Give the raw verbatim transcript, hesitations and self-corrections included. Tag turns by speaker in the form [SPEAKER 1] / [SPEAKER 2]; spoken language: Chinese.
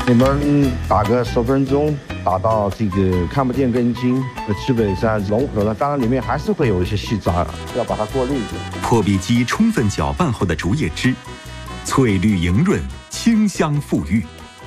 [SPEAKER 1] 你们打个十分钟，打到这个看不见根茎，基本上融合了。当然里面还是会有一些细渣，要把它过滤掉。
[SPEAKER 2] 破壁机充分搅拌后的竹叶汁，翠绿莹润，清香馥郁。